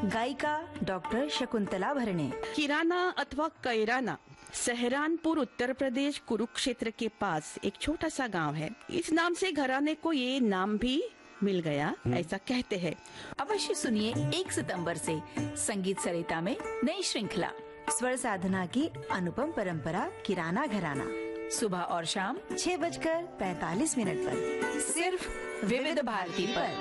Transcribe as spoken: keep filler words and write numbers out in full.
गायिका डॉक्टर शकुंतला भरणे। किराना अथवा कैराना सहरानपुर उत्तर प्रदेश कुरुक्षेत्र के पास एक छोटा सा गांव है। इस नाम से घराने को ये नाम भी मिल गया, ऐसा कहते हैं। अवश्य सुनिए एक सितंबर से संगीत सरिता में नई श्रृंखला स्वर साधना की अनुपम परंपरा किराना घराना, सुबह और शाम छह बजकर पैतालीस मिनट पर सिर्फ विविध भारती पर।